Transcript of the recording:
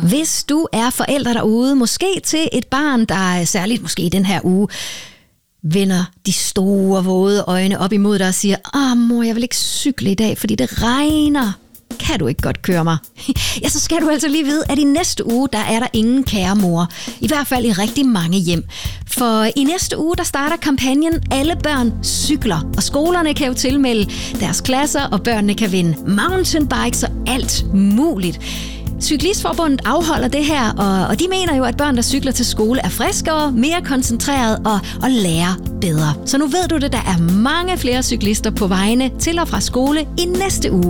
Hvis du er forælder derude, måske til et barn, der særligt måske i den her uge, vender de store, våde øjne op imod dig og siger, mor, jeg vil ikke cykle i dag, fordi det regner. Kan du ikke godt køre mig? Ja, så skal du altså lige vide, at i næste uge, der er der ingen kære mor. I hvert fald i rigtig mange hjem. For i næste uge, der starter kampagnen Alle børn cykler. Og skolerne kan jo tilmelde deres klasser, og børnene kan vinde mountainbikes og alt muligt. Cyklistforbundet afholder det her, og de mener jo, at børn, der cykler til skole, er friskere, mere koncentreret og lærer bedre. Så nu ved du det, der er mange flere cyklister på vejene til og fra skole i næste uge.